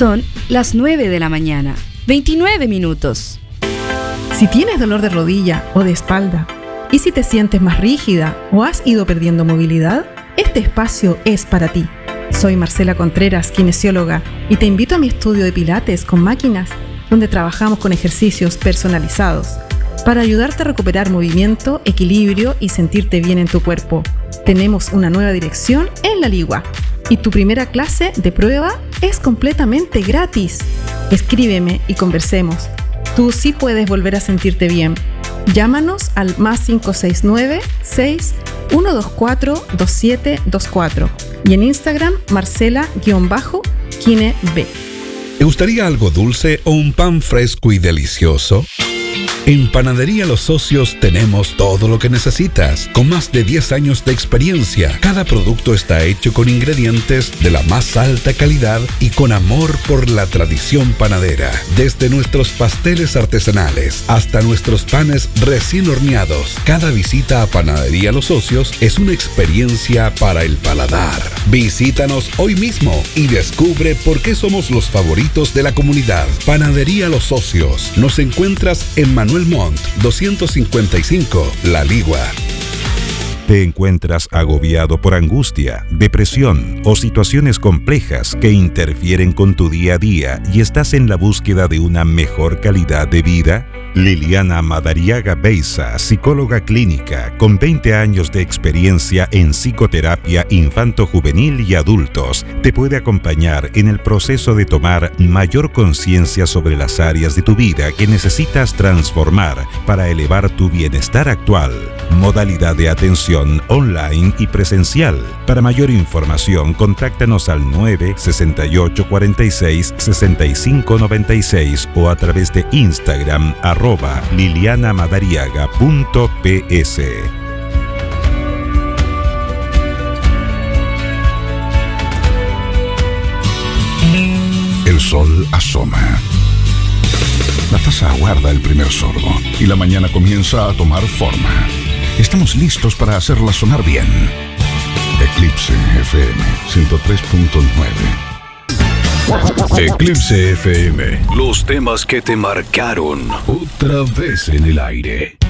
Son las 9 de la mañana, 29 minutos. Si tienes dolor de rodilla o de espalda, y si te sientes más rígida o has ido perdiendo movilidad, este espacio es para ti. Soy Marcela Contreras, kinesióloga, y te invito a mi estudio de pilates con máquinas, donde trabajamos con ejercicios personalizados para ayudarte a recuperar movimiento, equilibrio y sentirte bien en tu cuerpo. Tenemos una nueva dirección en La Ligua y tu primera clase de prueba es completamente gratis. Escríbeme y conversemos. Tú sí puedes volver a sentirte bien. Llámanos al +569 6124 y en Instagram Marcela_KineB. ¿Te gustaría algo dulce o un pan fresco y delicioso? En Panadería Los Socios tenemos todo lo que necesitas. Con más de 10 años de experiencia, cada producto está hecho con ingredientes de la más alta calidad y con amor por la tradición panadera. Desde nuestros pasteles artesanales hasta nuestros panes recién horneados, cada visita a Panadería Los Socios es una experiencia para el paladar. Visítanos hoy mismo y descubre por qué somos los favoritos de la comunidad. Panadería Los Socios. Nos encuentras en Manuel Montt, 255, La Ligua. ¿Te encuentras agobiado por angustia, depresión o situaciones complejas que interfieren con tu día a día y estás en la búsqueda de una mejor calidad de vida? Liliana Madariaga Beiza, psicóloga clínica con 20 años de experiencia en psicoterapia infanto-juvenil y adultos, te puede acompañar en el proceso de tomar mayor conciencia sobre las áreas de tu vida que necesitas transformar para elevar tu bienestar actual. Modalidad de atención online y presencial. Para mayor información, contáctanos al 968466596 o a través de Instagram @lilianamadariaga.ps. El sol asoma. La taza aguarda el primer sorbo y la mañana comienza a tomar forma. Estamos listos para hacerla sonar bien. Eclipse FM 103.9. Eclipse FM. Los temas que te marcaron. Otra vez en el aire.